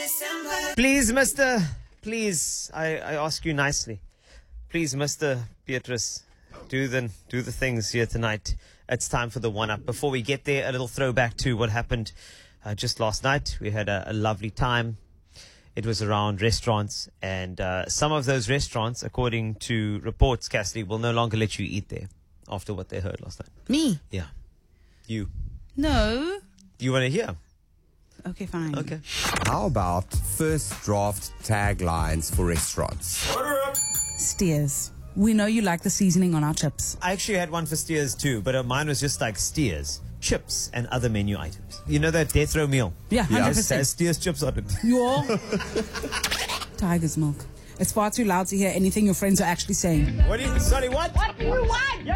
Please, please, I ask you nicely. Please, Mr. Beatrice, do the things here tonight. It's time for the one-up. Before we get there, a little throwback to what happened just last night. We had a lovely time. It was around restaurants, and some of those restaurants, according to reports, Cassidy, will no longer let you eat there after what they heard last night. Me? Yeah. You. No. You want to hear? Okay, fine. Okay. How about first draft taglines for restaurants? Steers. We know you like the seasoning on our chips. I actually had one for Steers too, but mine was just like Steers, chips, and other menu items. You know that death row meal? Yeah, 100%. It says Steers chips on it. Your Tiger's milk. It's far too loud to hear anything your friends are actually saying. Sorry, what? What do you want?